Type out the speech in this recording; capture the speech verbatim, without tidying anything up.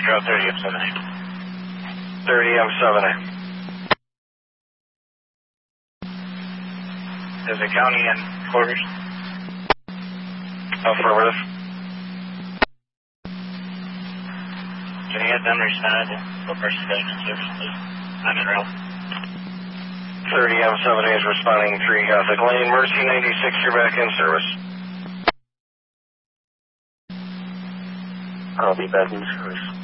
Crowd thirty M seven A. thirty M seven A. Is it county and quarters? Affirmative. Can you get them responded? What person statement service, please? I'm in route. thirty M seven A is responding three Gothic Lane. Mercy ninety-six, you're back in service. I'll be back in service.